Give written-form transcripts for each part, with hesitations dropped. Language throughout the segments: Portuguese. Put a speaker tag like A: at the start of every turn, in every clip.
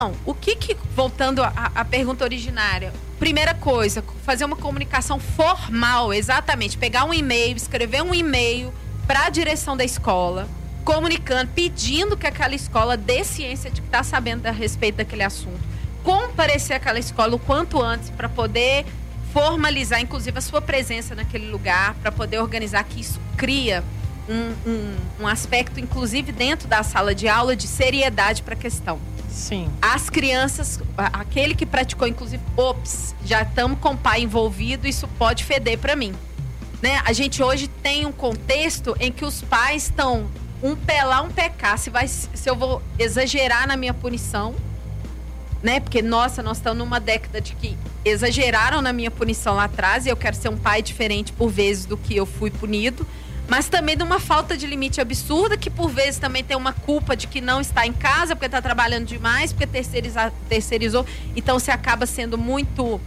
A: Voltando à pergunta originária, primeira coisa, fazer uma comunicação formal, exatamente, pegar um e-mail, escrever um e-mail para a direção da escola, comunicando, pedindo que aquela escola dê ciência de que está sabendo a respeito daquele assunto, comparecer àquela escola o quanto antes para poder formalizar, inclusive, a sua presença naquele lugar, para poder organizar, que isso cria um aspecto, inclusive dentro da sala de aula, de seriedade para a questão.
B: Sim.
A: As crianças, aquele que praticou, inclusive, já estamos com o pai envolvido, isso pode feder para mim. Né? A gente hoje tem um contexto em que os pais estão um pé lá, um pé cá, se eu vou exagerar na minha punição, né? Porque, nossa, nós estamos numa década de que exageraram na minha punição lá atrás, e eu quero ser um pai diferente por vezes do que eu fui punido, mas também de uma falta de limite absurda, que por vezes também tem uma culpa de que não está em casa, porque está trabalhando demais, porque terceirizou. Então você acaba sendo muito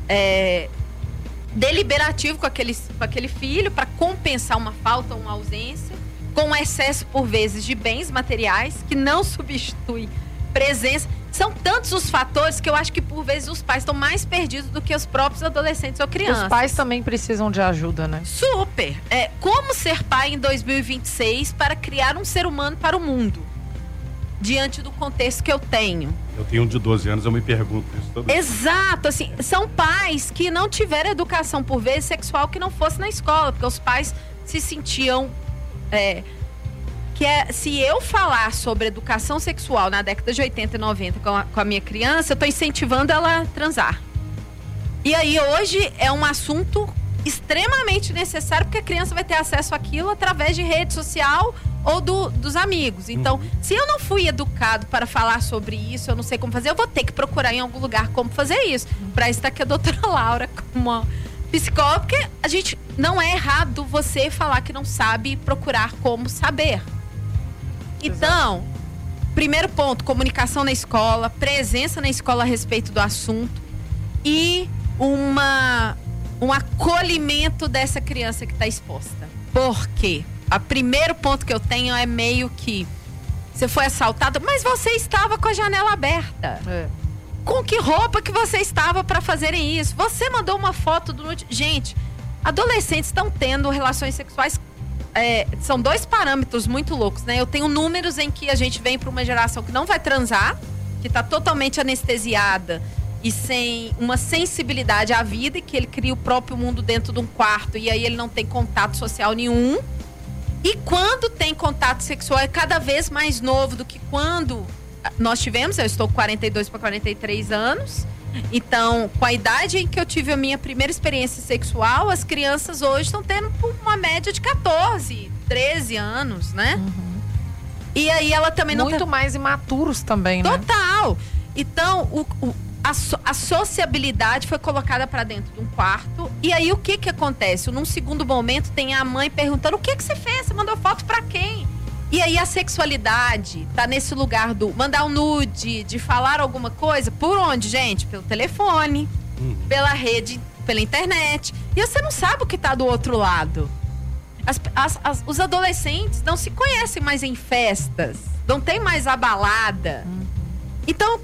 A: deliberativo com aquele filho para compensar uma falta ou uma ausência, com excesso por vezes de bens materiais que não substitui presença. São tantos os fatores que eu acho que por vezes os pais estão mais perdidos do que os próprios adolescentes ou crianças.
B: Os pais também precisam de ajuda, né?
A: Super! Como ser pai em 2026 para criar um ser humano para o mundo? Diante do contexto que eu tenho.
C: Eu tenho um de 12 anos, eu me pergunto isso todo dia.
A: Exato, assim, são pais que não tiveram educação por vezes sexual que não fosse na escola, porque os pais se sentiam... se eu falar sobre educação sexual na década de 80 e 90 com a minha criança, eu estou incentivando ela a transar. E aí hoje é um assunto extremamente necessário, porque a criança vai ter acesso àquilo através de rede social ou dos amigos. Então, se eu não fui educado para falar sobre isso, eu não sei como fazer, eu vou ter que procurar em algum lugar como fazer isso. Para isso está aqui a doutora Laura como uma psicóloga, porque a gente não é errado você falar que não sabe procurar como saber. Então, primeiro ponto, comunicação na escola, presença na escola a respeito do assunto e um acolhimento dessa criança que está exposta. Por quê? O primeiro ponto que eu tenho é meio que você foi assaltado, mas você estava com a janela aberta. Com que roupa que você estava para fazerem isso? Você mandou uma foto do... Gente, adolescentes estão tendo relações sexuais... são dois parâmetros muito loucos, né? Eu tenho números em que a gente vem para uma geração que não vai transar, que está totalmente anestesiada e sem uma sensibilidade à vida, e que ele cria o próprio mundo dentro de um quarto e aí ele não tem contato social nenhum. E quando tem contato sexual é cada vez mais novo do que quando nós tivemos. Eu estou com 42 para 43 anos. Então, com a idade em que eu tive a minha primeira experiência sexual, as crianças hoje estão tendo uma média de 14, 13 anos, né? E aí ela também não...
B: Muito mais imaturos também, né?
A: Total! Então, a sociabilidade foi colocada para dentro de um quarto. E aí, o que acontece? Num segundo momento, tem a mãe perguntando: o que você fez? Você mandou foto para quem? E aí a sexualidade tá nesse lugar do mandar um nude, de falar alguma coisa. Por onde, gente? Pelo telefone, pela rede, pela internet. E você não sabe o que tá do outro lado. Os adolescentes não se conhecem mais em festas. Não tem mais a balada. Então,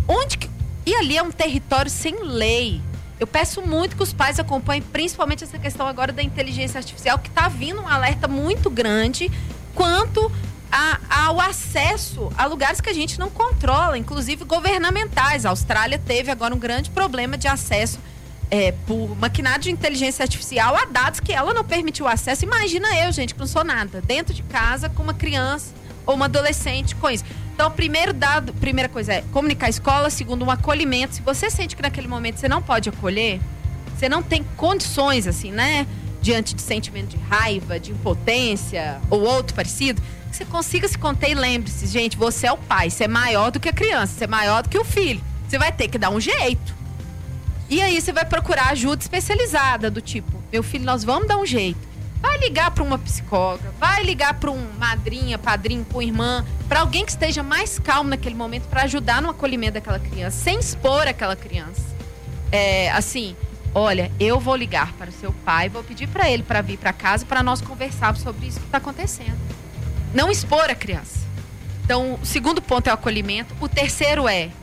A: e ali é um território sem lei. Eu peço muito que os pais acompanhem, principalmente essa questão agora da inteligência artificial, que tá vindo um alerta muito grande quanto ao acesso a lugares que a gente não controla, inclusive governamentais. A Austrália teve agora um grande problema de acesso por maquinário de inteligência artificial a dados que ela não permitiu acesso. Imagina eu, gente, que não sou nada, dentro de casa com uma criança ou uma adolescente com isso. Então, primeira coisa é comunicar a escola. Segundo, um acolhimento. Se você sente que naquele momento você não pode acolher, você não tem condições, assim, né? Diante de sentimento de raiva, de impotência ou outro parecido, que você consiga se conter e lembre-se, gente, você é o pai, você é maior do que a criança, você é maior do que o filho. Você vai ter que dar um jeito. E aí você vai procurar ajuda especializada, do tipo, meu filho, nós vamos dar um jeito. Vai ligar para uma psicóloga, vai ligar para um madrinha, padrinho, para uma irmã, para alguém que esteja mais calmo naquele momento para ajudar no acolhimento daquela criança, sem expor aquela criança. Assim, olha, eu vou ligar para o seu pai, vou pedir para ele para vir para casa para nós conversarmos sobre isso que está acontecendo. Não expor a criança. Então, o segundo ponto é o acolhimento. O terceiro é